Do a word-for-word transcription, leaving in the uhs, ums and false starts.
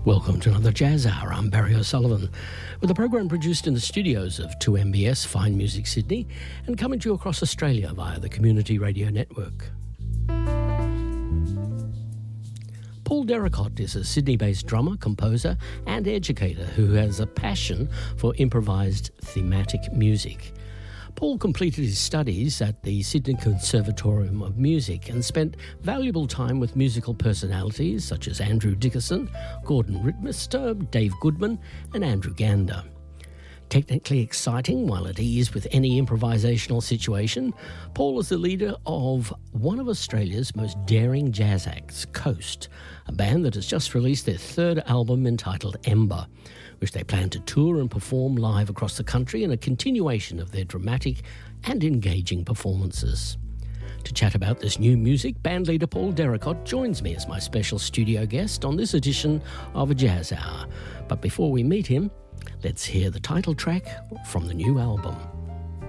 Welcome to another Jazz Hour. I'm Barry O'Sullivan, with a program produced in the studios of two M B S Fine Music Sydney and coming to you across Australia via the Community Radio Network. Paul Derricott is a Sydney-based drummer, composer and educator who has a passion for improvised thematic music. Paul completed his studies at the Sydney Conservatorium of Music and spent valuable time with musical personalities such as Andrew Dickerson, Gordon Rittmister, Dave Goodman and Andrew Gander. Technically exciting while at ease with any improvisational situation, Paul is the leader of one of Australia's most daring jazz acts, Coast, a band that has just released their third album entitled Ember, which they plan to tour and perform live across the country in a continuation of their dramatic and engaging performances. To chat about this new music, bandleader Paul Derricott joins me as my special studio guest on this edition of A Jazz Hour. But before we meet him, let's hear the title track from the new album.